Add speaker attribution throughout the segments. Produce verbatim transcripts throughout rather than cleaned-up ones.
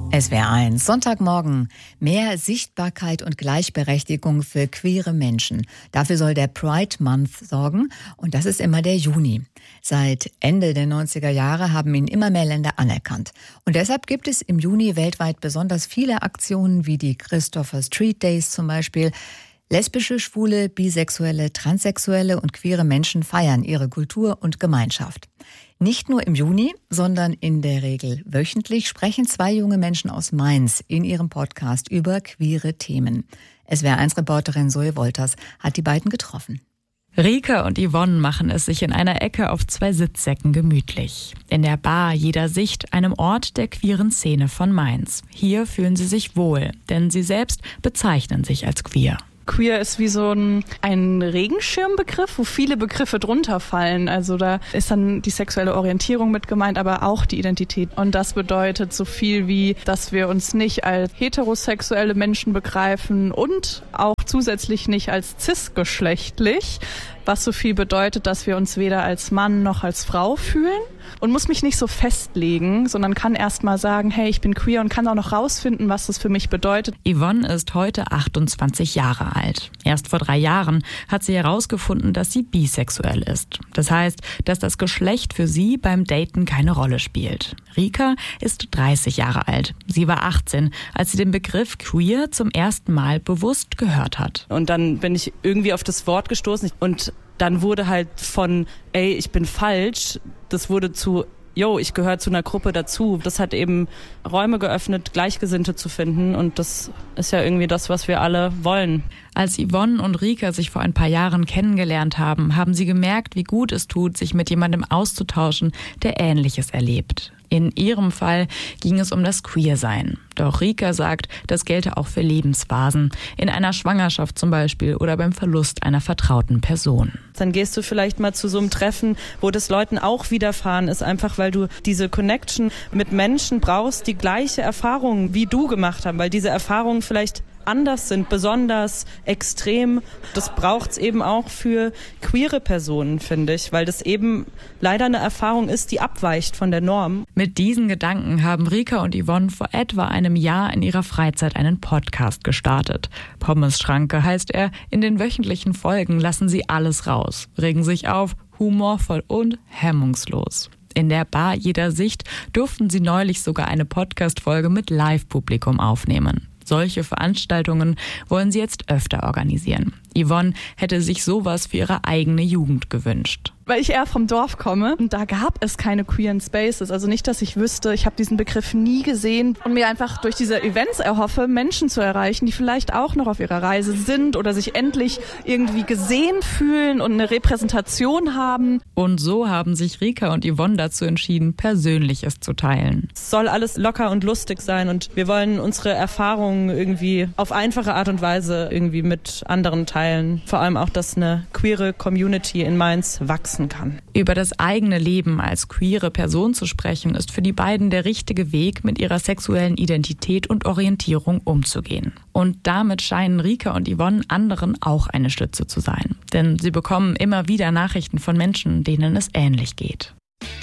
Speaker 1: S W R eins, Sonntagmorgen. Mehr Sichtbarkeit und Gleichberechtigung für queere Menschen. Dafür soll der Pride Month sorgen und das ist immer der Juni. Seit Ende der neunziger Jahre haben ihn immer mehr Länder anerkannt. Und deshalb gibt es im Juni weltweit besonders viele Aktionen wie die Christopher Street Days zum Beispiel. Lesbische, schwule, bisexuelle, transsexuelle und queere Menschen feiern ihre Kultur und Gemeinschaft. Nicht nur im Juni, sondern in der Regel wöchentlich sprechen zwei junge Menschen aus Mainz in ihrem Podcast über queere Themen. S W R eins Reporterin Zoe Wolters hat die beiden getroffen.
Speaker 2: Rika und Yvonne machen es sich in einer Ecke auf zwei Sitzsäcken gemütlich. In der Bar Jeder Sicht, einem Ort der queeren Szene von Mainz. Hier fühlen sie sich wohl, denn sie selbst bezeichnen sich als queer.
Speaker 3: Queer ist wie so ein, ein Regenschirmbegriff, wo viele Begriffe drunter fallen. Also da ist dann die sexuelle Orientierung mit gemeint, aber auch die Identität. Und das bedeutet so viel wie, dass wir uns nicht als heterosexuelle Menschen begreifen und auch zusätzlich nicht als cisgeschlechtlich, was so viel bedeutet, dass wir uns weder als Mann noch als Frau fühlen. Und muss mich nicht so festlegen, sondern kann erst mal sagen, hey, ich bin queer und kann auch noch rausfinden, was das für mich bedeutet.
Speaker 2: Yvonne ist heute achtundzwanzig Jahre alt. Erst vor drei Jahren hat sie herausgefunden, dass sie bisexuell ist. Das heißt, dass das Geschlecht für sie beim Daten keine Rolle spielt. Rika ist dreißig Jahre alt. Sie war achtzehn, als sie den Begriff queer zum ersten Mal bewusst gehört hat.
Speaker 3: Und dann bin ich irgendwie auf das Wort gestoßen und dann wurde halt von, ey, ich bin falsch, das wurde zu, yo, ich gehöre zu einer Gruppe dazu. Das hat eben Räume geöffnet, Gleichgesinnte zu finden und das ist ja irgendwie das, was wir alle wollen.
Speaker 2: Als Yvonne und Rika sich vor ein paar Jahren kennengelernt haben, haben sie gemerkt, wie gut es tut, sich mit jemandem auszutauschen, der Ähnliches erlebt. In ihrem Fall ging es um das Queersein. Doch Rika sagt, das gelte auch für Lebensphasen, in einer Schwangerschaft zum Beispiel oder beim Verlust einer vertrauten Person.
Speaker 3: Dann gehst du vielleicht mal zu so einem Treffen, wo das Leuten auch widerfahren ist, einfach weil du diese Connection mit Menschen brauchst, die gleiche Erfahrungen wie du gemacht haben, weil diese Erfahrungen vielleicht anders sind, besonders extrem. Das braucht's eben auch für queere Personen, finde ich, weil das eben leider eine Erfahrung ist, die abweicht von der Norm.
Speaker 2: Mit diesen Gedanken haben Rika und Yvonne vor etwa einem Jahr in ihrer Freizeit einen Podcast gestartet. Pommes-Schranke heißt er. In den wöchentlichen Folgen lassen sie alles raus, regen sich auf, humorvoll und hemmungslos. In der Bar Jeder Sicht durften sie neulich sogar eine Podcast-Folge mit Live-Publikum aufnehmen. Solche Veranstaltungen wollen sie jetzt öfter organisieren. Yvonne hätte sich sowas für ihre eigene Jugend gewünscht.
Speaker 3: Weil ich eher vom Dorf komme und da gab es keine queeren Spaces. Also nicht, dass ich wüsste, ich habe diesen Begriff nie gesehen und mir einfach durch diese Events erhoffe, Menschen zu erreichen, die vielleicht auch noch auf ihrer Reise sind oder sich endlich irgendwie gesehen fühlen und eine Repräsentation haben.
Speaker 2: Und so haben sich Rika und Yvonne dazu entschieden, Persönliches zu teilen.
Speaker 3: Es soll alles locker und lustig sein und wir wollen unsere Erfahrungen irgendwie auf einfache Art und Weise irgendwie mit anderen teilen. Vor allem auch, dass eine queere Community in Mainz wachsen kann.
Speaker 2: Über das eigene Leben als queere Person zu sprechen, ist für die beiden der richtige Weg, mit ihrer sexuellen Identität und Orientierung umzugehen. Und damit scheinen Rika und Yvonne anderen auch eine Stütze zu sein. Denn sie bekommen immer wieder Nachrichten von Menschen, denen es ähnlich geht.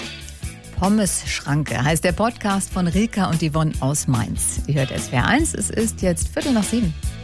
Speaker 1: Pommes-Schranke heißt der Podcast von Rika und Yvonne aus Mainz. Ihr hört S W R eins, es ist jetzt Viertel nach sieben.